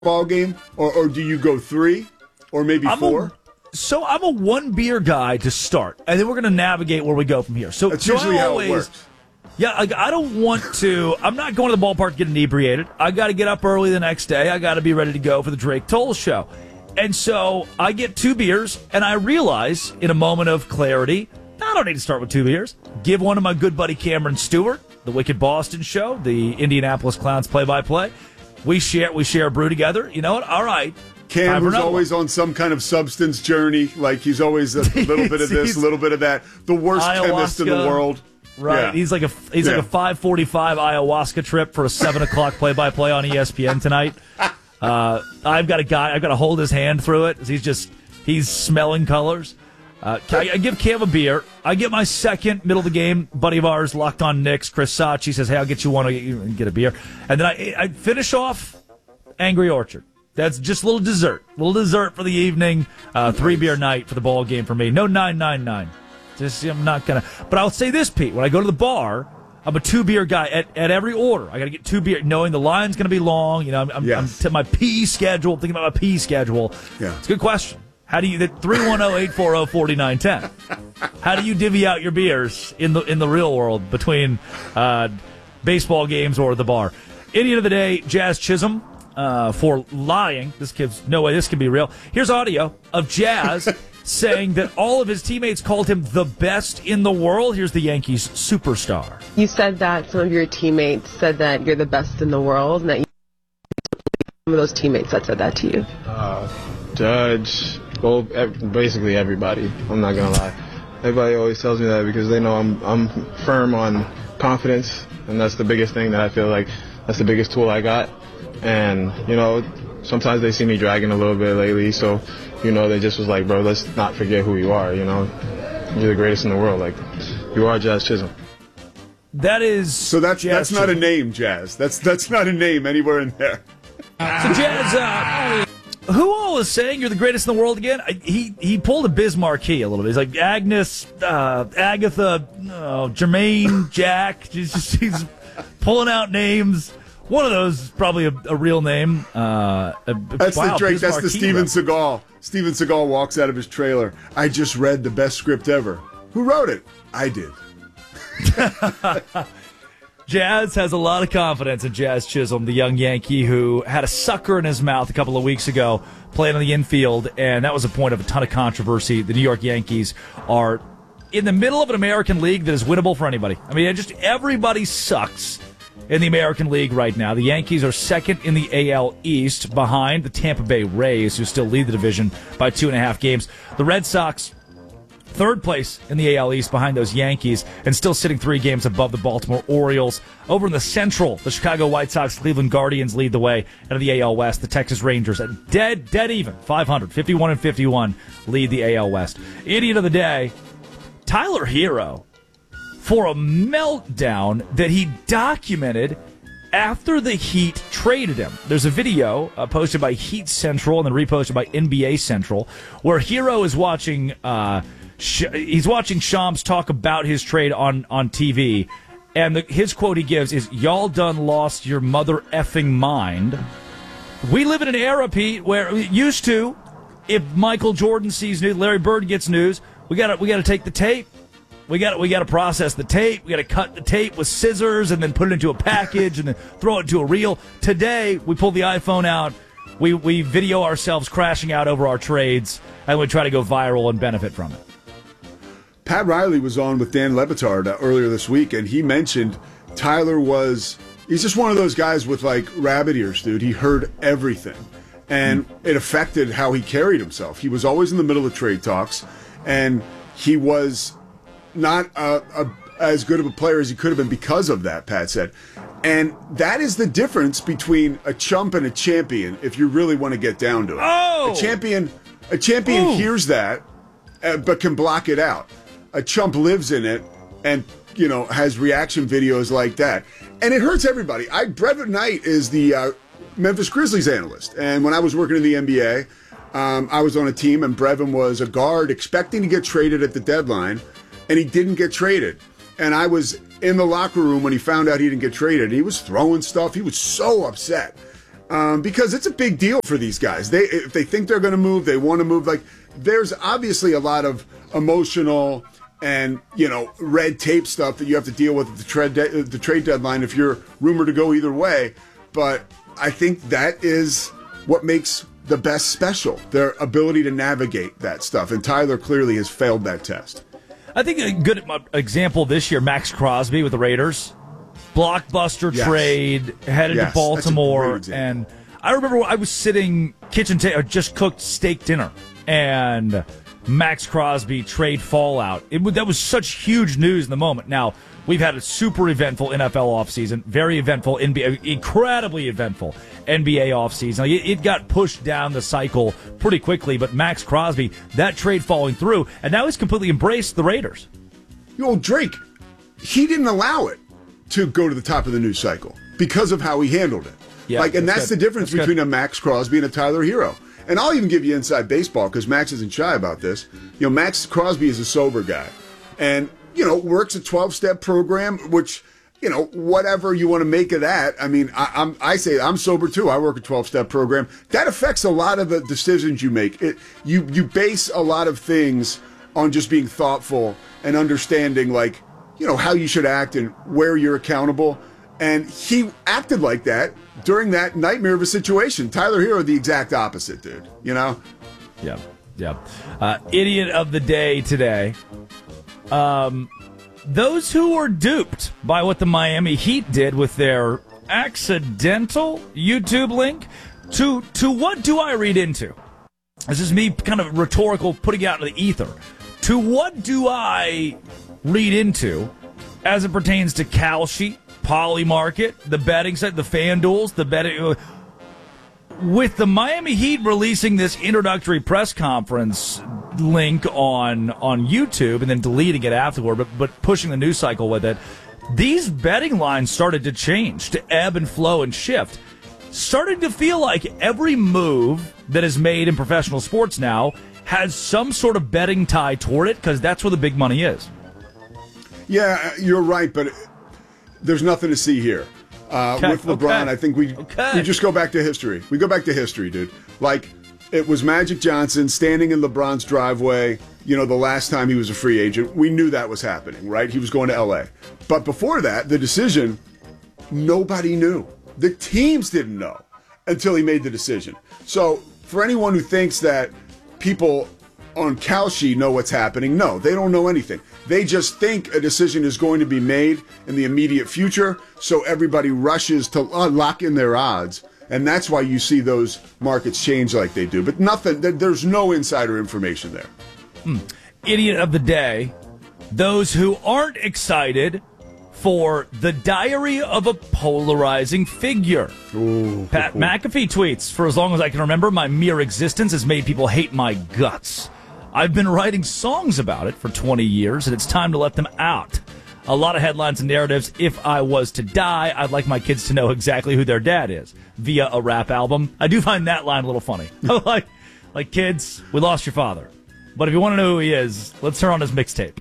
ball game, or do you go 3 or maybe 4? I'm a one beer guy to start, and then we're going to navigate where we go from here. That's usually how it works. Yeah, I don't want to. I'm not going to the ballpark to get inebriated. I got to get up early the next day. I got to be ready to go for the Drake Toll show. And so I get 2 beers, and I realize in a moment of clarity, I don't need to start with 2 beers. Give one to my good buddy Cameron Stewart, the Wicked Boston show, the Indianapolis Clowns play-by-play. We share a brew together. You know what? All right. Cam, who's always on some kind of substance journey. Like, he's always a little bit of this, a little bit of that. The worst chemist in the world. Right. Yeah. He's like a 5:45 ayahuasca trip for a 7 o'clock play-by-play on ESPN tonight. I've got to hold his hand through it. He's smelling colors. I give Cam a beer. I get my second middle of the game buddy of ours, Locked On Knicks, Chris Sachi, says, hey, I'll get you one, get a beer. And then I finish off Angry Orchard. That's just a little dessert for the evening. 3-beer night for the ball game for me. No 999. I'm not gonna. But I'll say this, Pete. When I go to the bar, I'm a 2-beer guy at every order. I got to get 2 beer, knowing the line's going to be long. You know, I'm to my pee schedule. Thinking about my pee schedule. Yeah, it's a good question. How do you 310-840-4910? How do you divvy out your beers in the real world between baseball games or the bar? Idiot of the day, Jazz Chisholm, for lying. This gives no way this can be real. Here's audio of Jazz saying that all of his teammates called him the best in the world. Here's the Yankees superstar. You said that some of your teammates said that you're the best in the world, and that some of those teammates that said that to you. Judge, well, basically everybody. I'm not gonna lie. Everybody always tells me that because they know I'm firm on confidence, and that's the biggest thing that I feel like that's the biggest tool I got. And sometimes they see me dragging a little bit lately, so they just was like, bro, let's not forget who you are. You're the greatest in the world. Like, you are Jazz Chisholm. That is so. That's not a name, Jazz. That's not a name anywhere in there. So Jazz. Who all is saying you're the greatest in the world again? He pulled a Biz Marquee a little bit. He's like Agnes, Agatha, Jermaine, Jack. He's pulling out names. One of those is probably a real name. That's the Drake. That's the Steven Seagal. Steven Seagal walks out of his trailer. I just read the best script ever. Who wrote it? I did. Jazz has a lot of confidence in Jazz Chisholm, the young Yankee who had a sucker in his mouth a couple of weeks ago playing on the infield, and that was a point of a ton of controversy. The New York Yankees are in the middle of an American League that is winnable for anybody. I mean, just everybody sucks in the American League right now. The Yankees are second in the AL East behind the Tampa Bay Rays, who still lead the division by 2.5 games. The Red Sox, third place in the AL East behind those Yankees, and still sitting 3 games above the Baltimore Orioles. Over in the Central, the Chicago White Sox, Cleveland Guardians lead the way. Out of the AL West, the Texas Rangers at dead even, 500, 51-51, lead the AL West. Idiot of the day, Tyler Hero, for a meltdown that he documented after the Heat traded him. There's a video posted by Heat Central and then reposted by NBA Central where Hero is watching he's watching Shams talk about his trade on TV, and his quote he gives is, "Y'all done lost your mother effing mind." We live in an era, Pete, where used to, if Michael Jordan sees news, Larry Bird gets news, we got to take the tape. We got to process the tape. We got to cut the tape with scissors and then put it into a package and then throw it into a reel. Today, we pull the iPhone out. We video ourselves crashing out over our trades, and we try to go viral and benefit from it. Pat Riley was on with Dan Le Batard earlier this week, and he mentioned Tyler he's just one of those guys with like rabbit ears, dude. He heard everything, and it affected how he carried himself. He was always in the middle of trade talks, and he was not as good of a player as he could have been because of that, Pat said. And that is the difference between a chump and a champion, if you really want to get down to it. Oh! A champion hears that, but can block it out. A chump lives in it and, has reaction videos like that. And it hurts everybody. Brevin Knight is the Memphis Grizzlies analyst. And when I was working in the NBA, I was on a team, and Brevin was a guard expecting to get traded at the deadline, and he didn't get traded. And I was in the locker room when he found out he didn't get traded. He was throwing stuff. He was so upset. because it's a big deal for these guys. If they think they're going to move, they want to move. Like, there's obviously a lot of emotional and, red tape stuff that you have to deal with at the trade deadline if you're rumored to go either way. But I think that is what makes the best special, their ability to navigate that stuff. And Tyler clearly has failed that test. I think a good example this year, Max Crosby with the Raiders. Blockbuster trade, headed to Baltimore. And I remember I was sitting kitchen table, just cooked steak dinner, and Max Crosby trade fallout. That was such huge news in the moment. Now, we've had a super eventful NFL offseason, very eventful NBA, incredibly eventful NBA offseason. It got pushed down the cycle pretty quickly, but Max Crosby, that trade falling through, and now he's completely embraced the Raiders. Drake, he didn't allow it to go to the top of the news cycle because of how he handled it. Yeah, and that's the difference between a Max Crosby and a Tyler Hero. And I'll even give you inside baseball because Max isn't shy about this. Max Crosby is a sober guy and, works a 12-step program, which, whatever you want to make of that. I mean, I say I'm sober too. I work a 12-step program. That affects a lot of the decisions you make. You base a lot of things on just being thoughtful and understanding, like, how you should act and where you're accountable. And he acted like that during that nightmare of a situation. Tyler Hero, the exact opposite, dude. Yeah. Idiot of the day today. Those who were duped by what the Miami Heat did with their accidental YouTube link, to what do I read into? This is me kind of rhetorical, putting it out into the ether. To what do I read into as it pertains to Kalshi, Polymarket, the betting site, the FanDuels, the betting, with the Miami Heat releasing this introductory press conference link on YouTube and then deleting it afterward, but pushing the news cycle with it, these betting lines started to change, to ebb and flow and shift. Starting to feel like every move that is made in professional sports now has some sort of betting tie toward it, because that's where the big money is. Yeah, you're right, but there's nothing to see here. With LeBron, I think we just go back to history. We go back to history, dude. Like, it was Magic Johnson standing in LeBron's driveway, the last time he was a free agent. We knew that was happening, right? He was going to L.A. But before that, the decision, nobody knew. The teams didn't know until he made the decision. So for anyone who thinks that people on Kalshi know what's happening, no, they don't know anything. They just think a decision is going to be made in the immediate future, so everybody rushes to lock in their odds. And that's why you see those markets change like they do. But there's no insider information there. Idiot of the day. Those who aren't excited for the diary of a polarizing figure. Ooh. Pat McAfee tweets, for as long as I can remember, my mere existence has made people hate my guts. I've been writing songs about it for 20 years, and it's time to let them out. A lot of headlines and narratives. If I was to die, I'd like my kids to know exactly who their dad is via a rap album. I do find that line a little funny. like, kids, we lost your father. But if you want to know who he is, let's turn on his mixtape.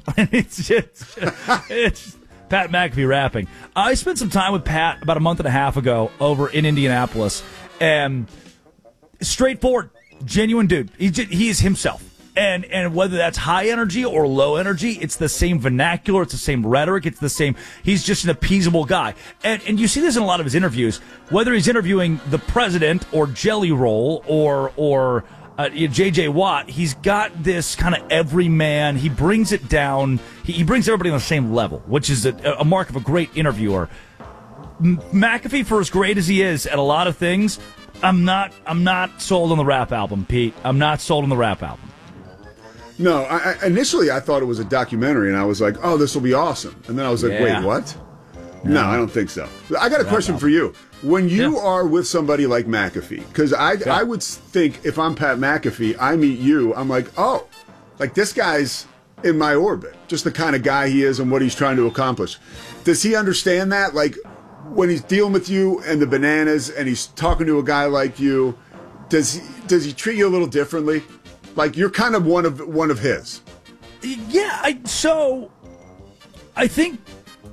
it's Pat McAfee rapping. I spent some time with Pat about a month and a half ago over in Indianapolis, and straightforward, genuine dude. He is himself. And whether that's high energy or low energy, it's the same vernacular, it's the same rhetoric, it's the same. He's just an appeasable guy. And you see this in a lot of his interviews, whether he's interviewing the president or Jelly Roll or J.J. Watt, he's got this kind of everyman. He brings it down. He brings everybody on the same level, which is a mark of a great interviewer. McAfee, for as great as he is at a lot of things, I'm not sold on the rap album, Pete. I'm not sold on the rap album. No, initially I thought it was a documentary, and I was like, oh, this will be awesome. And then I was like, wait, what? No, I don't think so. I got a question for you. When you are with somebody like McAfee, because I would think if I'm Pat McAfee, I meet you, I'm like, oh, like this guy's in my orbit, just the kind of guy he is and what he's trying to accomplish. Does he understand that? Like when he's dealing with you and the bananas and he's talking to a guy like you, does he treat you a little differently? Like you're kind of one of his. Yeah, I think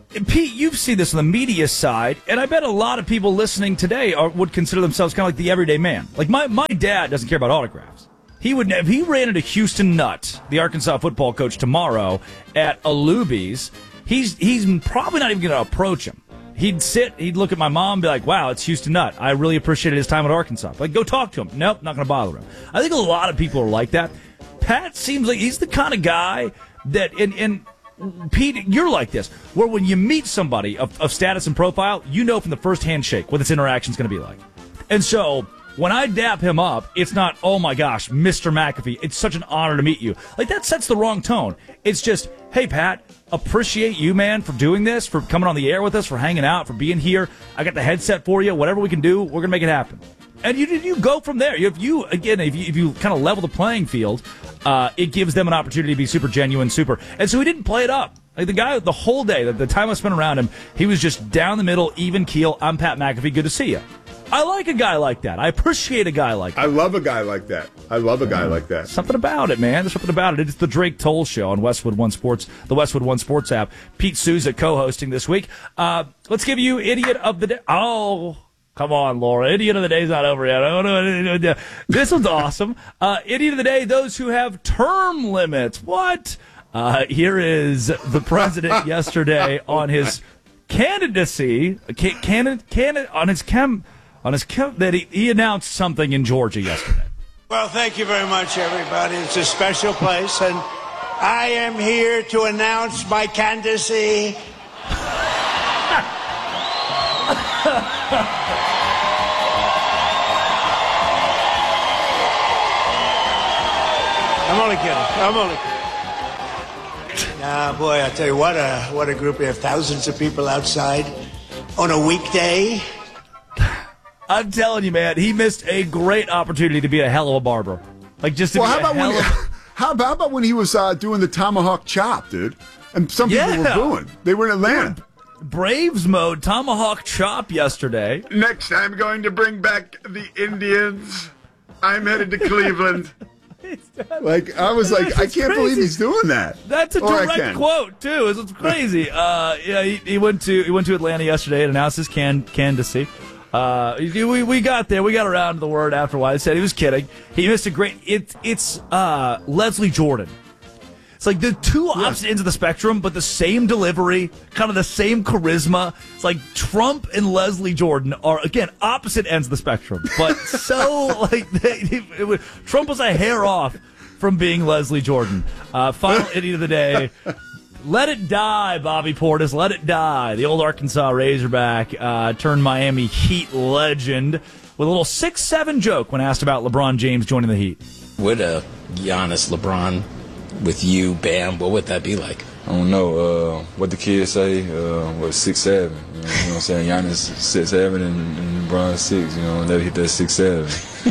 Pete, you've seen this on the media side, and I bet a lot of people listening today would consider themselves kind of like the everyday man. Like my dad doesn't care about autographs. He would if he ran into Houston Nutt, the Arkansas football coach, tomorrow at a Luby's, he's probably not even going to approach him. He'd look at my mom and be like, wow, it's Houston Nutt. I really appreciated his time at Arkansas. Like, go talk to him. Nope, not going to bother him. I think a lot of people are like that. Pat seems like he's the kind of guy that, and Pete, you're like this, where when you meet somebody of status and profile, you know from the first handshake what this interaction is going to be like. And so when I dap him up, it's not, oh my gosh, Mr. McAfee, it's such an honor to meet you. Like, that sets the wrong tone. It's just, hey, Pat, appreciate you, man, for doing this, for coming on the air with us, for hanging out, for being here. I got the headset for you. Whatever we can do, we're going to make it happen. And you go from there. If you kind of level the playing field, it gives them an opportunity to be super genuine, And so he didn't play it up. Like, the guy, the whole day, the time I spent around him, he was just down the middle, even keel. I'm Pat McAfee. Good to see you. I like a guy like that. I appreciate a guy like that. I love a guy like that. Something about it, man. There's something about it. It's the Drake Toll Show on Westwood One Sports, the Westwood One Sports app. Pete Souza co-hosting this week. Let's give you Idiot of the Day. Oh, come on, Laura. Idiot of the Day's not over yet. No. This one's awesome. Idiot of the Day, those who have term limits. What? Here is the president yesterday on his candidacy, that he announced something in Georgia yesterday. Well, thank you very much, everybody. It's a special place, and I am here to announce my candidacy. I'm only kidding. Nah, boy, I tell you what a group. We have thousands of people outside on a weekday. I'm telling you, man, he missed a great opportunity to be a hell of a barber. Like, just to how about when he was doing the tomahawk chop, dude? And some people were booing. They were in Atlanta. Braves mode, tomahawk chop yesterday. Next, I'm going to bring back the Indians. I'm headed to Cleveland. Like, I was like, I can't believe he's doing that. That's a direct quote too. It's crazy. He went to Atlanta yesterday and announced his candidacy. We got there. We got around to the word after a while. He said he was kidding. He missed a great. It's Leslie Jordan. It's like the two opposite ends of the spectrum, but the same delivery, kind of the same charisma. It's like Trump and Leslie Jordan are, again, opposite ends of the spectrum, but so like Trump was a hair off from being Leslie Jordan. Final idiot of the day. Let it die, Bobby Portis. Let it die. The old Arkansas Razorback turned Miami Heat legend with a little 6'7" joke when asked about LeBron James joining the Heat. Would Giannis, LeBron, with you, Bam, what would that be like? I don't know. What the kids say, 6'7". You know what I'm saying? Giannis 6'7" and LeBron 6. You know, never hit that 6'7".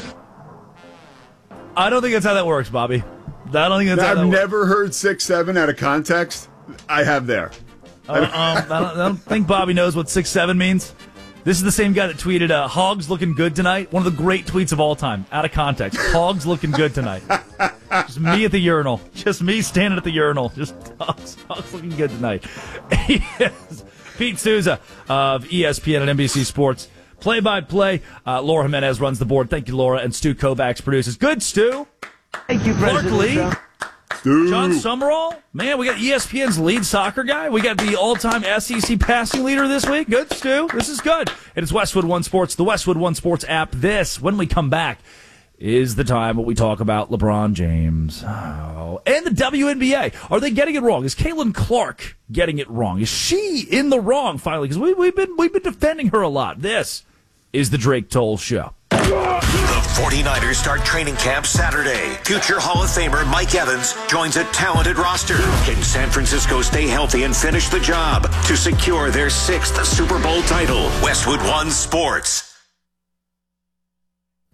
I don't think that's how that works, Bobby. I don't think that's how that works. I've never heard 6'7" out of context. I have there. I don't think Bobby knows what 6'7" means. This is the same guy that tweeted, Hogs looking good tonight. One of the great tweets of all time. Out of context. Hogs looking good tonight. Just me at the urinal. Just me standing at the urinal. Just Hogs looking good tonight. Yes. Pete Souza of ESPN and NBC Sports. Play-by-play. Laura Jimenez runs the board. Thank you, Laura. And Stu Kovacs produces. Good, Stu. Thank you, President. Mark Lee. John Summerall. Man, we got ESPN's lead soccer guy. We got the all-time SEC passing leader this week. Good, Stu. This is good. It is Westwood One Sports, the Westwood One Sports app. This, when we come back, is the time when we talk about LeBron James. Oh. And the WNBA. Are they getting it wrong? Is Caitlin Clark getting it wrong? Is she in the wrong, finally? Because we've been defending her a lot. This is the Drake Toll Show. The 49ers start training camp Saturday. Future Hall of Famer Mike Evans joins a talented roster. Can San Francisco stay healthy and finish the job to secure their 6th Super Bowl title? Westwood One Sports.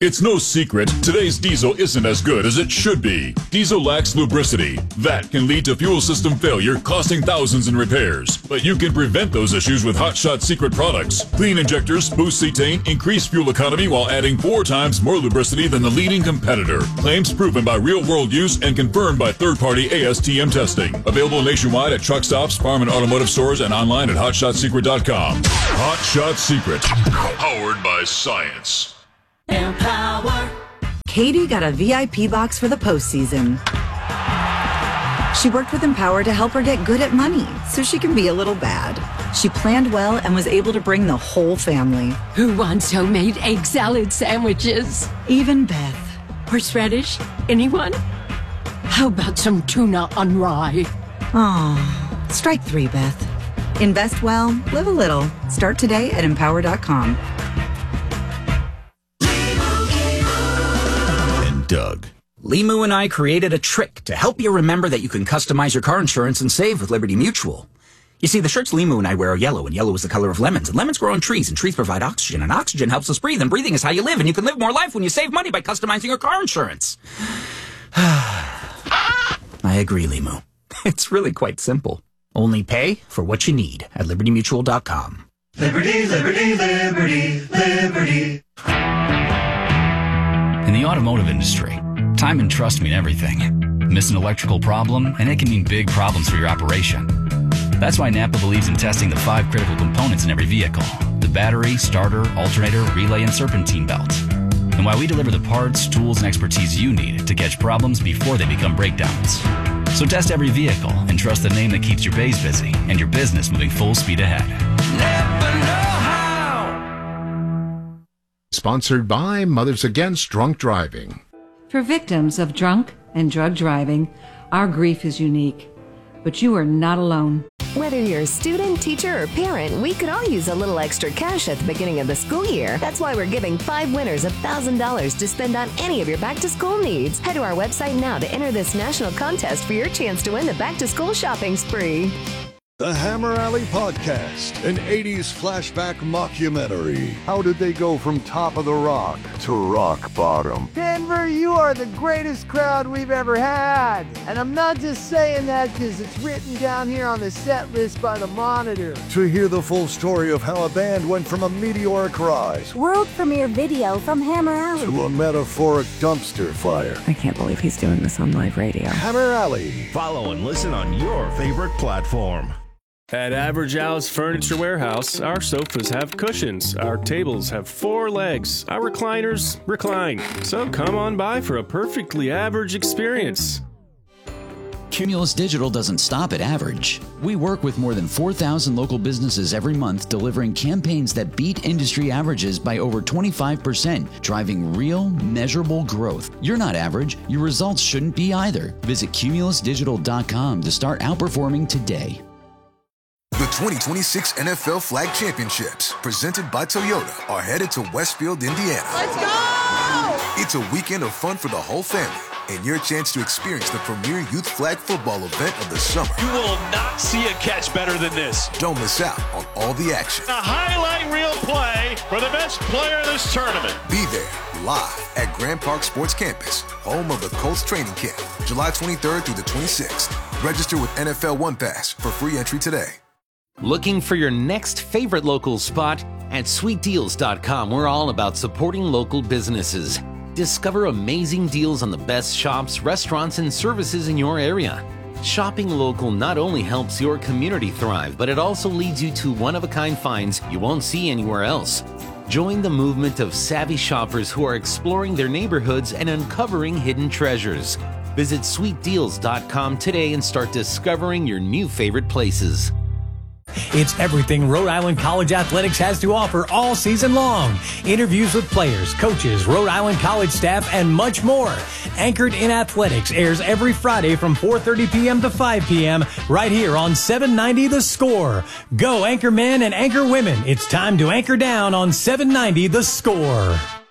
It's no secret, today's diesel isn't as good as it should be. Diesel lacks lubricity. That can lead to fuel system failure, costing thousands in repairs. But you can prevent those issues with Hot Shot Secret products. Clean injectors, boost cetane, increase fuel economy while adding 4 times more lubricity than the leading competitor. Claims proven by real-world use and confirmed by third-party ASTM testing. Available nationwide at truck stops, farm and automotive stores, and online at hotshotsecret.com. Hot Shot Secret. Powered by science. Empower. Katie got a VIP box for the postseason. She worked with Empower to help her get good at money so she can be a little bad. She planned well and was able to bring the whole family. Who wants homemade egg salad sandwiches? Even Beth. Horseradish? Anyone? How about some tuna on rye? Aw, strike 3, Beth. Invest well, live a little. Start today at Empower.com. Doug. Limu and I created a trick to help you remember that you can customize your car insurance and save with Liberty Mutual. You see, the shirts Limu and I wear are yellow, and yellow is the color of lemons, and lemons grow on trees, and trees provide oxygen, and oxygen helps us breathe, and breathing is how you live, and you can live more life when you save money by customizing your car insurance. I agree, Limu. It's really quite simple. Only pay for what you need at libertymutual.com. Liberty, liberty, liberty, liberty. In the automotive industry, time and trust mean everything. Miss an electrical problem, and it can mean big problems for your operation. That's why Napa believes in testing the 5 critical components in every vehicle: the battery, starter, alternator, relay, and serpentine belt. And why we deliver the parts, tools, and expertise you need to catch problems before they become breakdowns. So test every vehicle and trust the name that keeps your bays busy and your business moving full speed ahead. Napa know-how. Sponsored by Mothers Against Drunk Driving. For victims of drunk and drug driving, our grief is unique. But you are not alone. Whether you're a student, teacher, or parent, we could all use a little extra cash at the beginning of the school year. That's why we're giving 5 winners $1,000 to spend on any of your back-to-school needs. Head to our website now to enter this national contest for your chance to win the back-to-school shopping spree. The Hammer Alley Podcast, an 80s flashback mockumentary. How did they go from top of the rock to rock bottom? Denver, you are the greatest crowd we've ever had. And I'm not just saying that because it's written down here on the set list by the Monitor. To hear the full story of how a band went from a meteoric rise, world premiere video from Hammer Alley, to a metaphoric dumpster fire. I can't believe he's doing this on live radio. Hammer Alley. Follow and listen on your favorite platform. At Average Al's Furniture Warehouse, our sofas have cushions, our tables have 4 legs, our recliners recline. So come on by for a perfectly average experience. Cumulus Digital doesn't stop at average. We work with more than 4,000 local businesses every month, delivering campaigns that beat industry averages by over 25%, driving real, measurable growth. You're not average. Your results shouldn't be either. Visit cumulusdigital.com to start outperforming today. The 2026 NFL Flag Championships, presented by Toyota, are headed to Westfield, Indiana. Let's go! It's a weekend of fun for the whole family, and your chance to experience the premier youth flag football event of the summer. You will not see a catch better than this. Don't miss out on all the action. A highlight reel play for the best player in this tournament. Be there, live at Grand Park Sports Campus, home of the Colts training camp, July 23rd through the 26th. Register with NFL One Pass for free entry today. Looking for your next favorite local spot? At sweetdeals.com, we're all about supporting local businesses. Discover amazing deals on the best shops, restaurants, and services in your area. Shopping local not only helps your community thrive, but it also leads you to one-of-a-kind finds you won't see anywhere else. Join the movement of savvy shoppers who are exploring their neighborhoods and uncovering hidden treasures. Visit sweetdeals.com today and start discovering your new favorite places. It's everything Rhode Island College Athletics has to offer all season long. Interviews with players, coaches, Rhode Island College staff, and much more. Anchored in Athletics airs every Friday from 4:30 p.m. to 5 p.m. right here on 790 The Score. Go Anchor Men and Anchor Women. It's time to anchor down on 790 The Score.